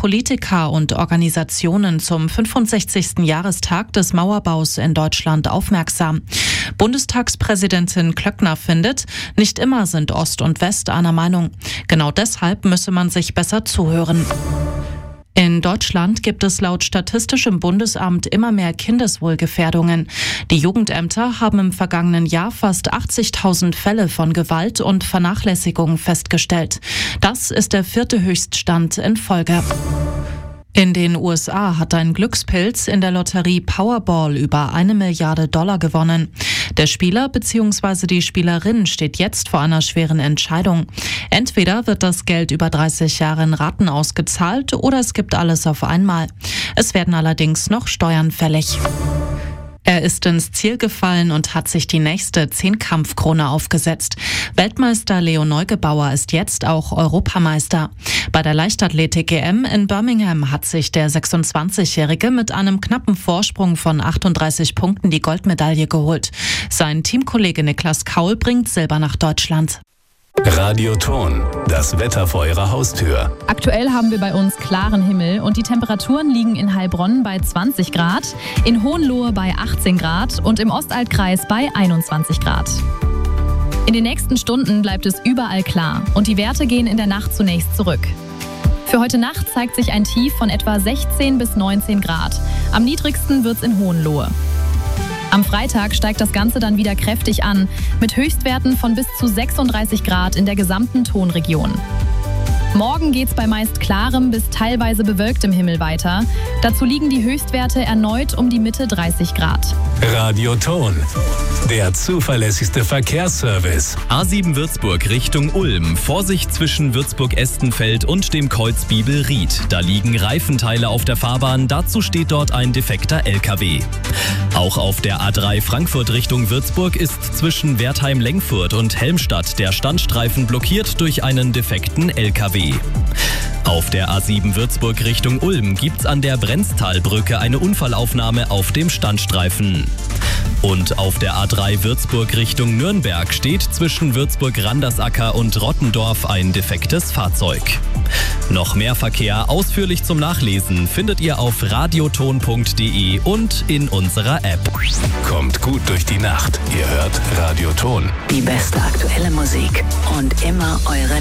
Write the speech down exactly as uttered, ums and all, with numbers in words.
Politiker und Organisationen zum fünfundsechzigsten Jahrestag des Mauerbaus in Deutschland aufmerksam. Bundestagspräsidentin Klöckner findet, nicht immer sind Ost und West einer Meinung. Genau deshalb müsse man sich besser zuhören. In Deutschland gibt es laut Statistischem Bundesamt immer mehr Kindeswohlgefährdungen. Die Jugendämter haben im vergangenen Jahr fast achtzigtausend Fälle von Gewalt und Vernachlässigung festgestellt. Das ist der vierte Höchststand in Folge. In den U S A hat ein Glückspilz in der Lotterie Powerball über eine Milliarde Dollar gewonnen. Der Spieler bzw. die Spielerin steht jetzt vor einer schweren Entscheidung. Entweder wird das Geld über dreißig Jahre in Raten ausgezahlt oder es gibt alles auf einmal. Es werden allerdings noch Steuern fällig. Er ist ins Ziel gefallen und hat sich die nächste Zehnkampfkrone aufgesetzt. Weltmeister Leo Neugebauer ist jetzt auch Europameister. Bei der Leichtathletik-E M in Birmingham hat sich der sechsundzwanzigjährige mit einem knappen Vorsprung von achtunddreißig Punkten die Goldmedaille geholt. Sein Teamkollege Niklas Kaul bringt Silber nach Deutschland. Radioton, das Wetter vor Ihrer Haustür. Aktuell haben wir bei uns klaren Himmel und die Temperaturen liegen in Heilbronn bei zwanzig Grad, in Hohenlohe bei achtzehn Grad und im Ostaltkreis bei einundzwanzig Grad. In den nächsten Stunden bleibt es überall klar und die Werte gehen in der Nacht zunächst zurück. Für heute Nacht zeigt sich ein Tief von etwa sechzehn bis neunzehn Grad. Am niedrigsten wird's in Hohenlohe. Am Freitag steigt das Ganze dann wieder kräftig an, mit Höchstwerten von bis zu sechsunddreißig Grad in der gesamten Tonregion. Morgen geht's bei meist klarem bis teilweise bewölktem Himmel weiter. Dazu liegen die Höchstwerte erneut um die Mitte dreißig Grad. Radioton, der zuverlässigste Verkehrsservice. A sieben Würzburg Richtung Ulm. Vorsicht zwischen Würzburg-Estenfeld und dem Kreuz Biebel-Ried. Da liegen Reifenteile auf der Fahrbahn. Dazu steht dort ein defekter L K W. Auch auf der A drei Frankfurt Richtung Würzburg ist zwischen Wertheim-Lengfurt und Helmstadt der Standstreifen blockiert durch einen defekten L K W. Auf der A sieben Würzburg Richtung Ulm gibt's an der Brenztalbrücke eine Unfallaufnahme auf dem Standstreifen. Und auf der A drei Würzburg Richtung Nürnberg steht zwischen Würzburg-Randersacker und Rottendorf ein defektes Fahrzeug. Noch mehr Verkehr ausführlich zum Nachlesen findet ihr auf radioton punkt de und in unserer App. Kommt gut durch die Nacht. Ihr hört Radioton. Die beste aktuelle Musik und immer eure